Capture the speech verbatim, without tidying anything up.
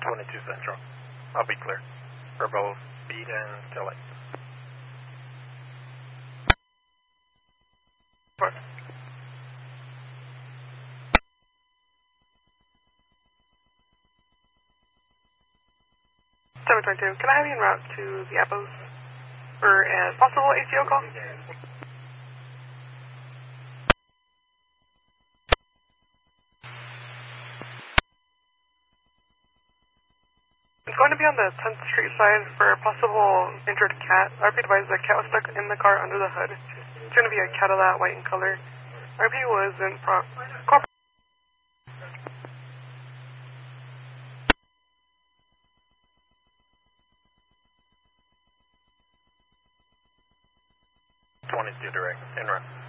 twenty-two Central. I'll be clear for both speed and tail light. What? seven twenty-two, can I have you en route to the Apples for a possible A C O call? It's going to be on the tenth Street side for a possible injured cat. R P advised the cat was stuck in the car under the hood. It's going to be a Cadillac, white in color. R P was in pro- corporate. twenty-two direct, in route.